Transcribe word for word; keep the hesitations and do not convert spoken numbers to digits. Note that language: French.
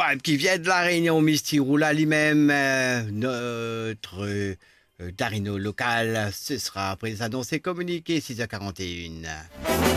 Bah, qui vient de la Réunion, Misty-Roula lui-même, euh, notre euh, Darino local, ce sera après les annonces et communiqués, six heures quarante et une.